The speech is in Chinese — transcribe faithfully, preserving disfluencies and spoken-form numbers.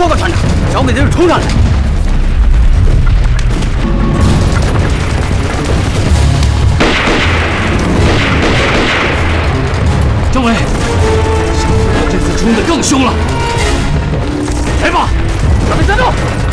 报告团长，小鬼子又冲上来了。政委，小鬼子这次冲得更凶了。来吧，咱们站住！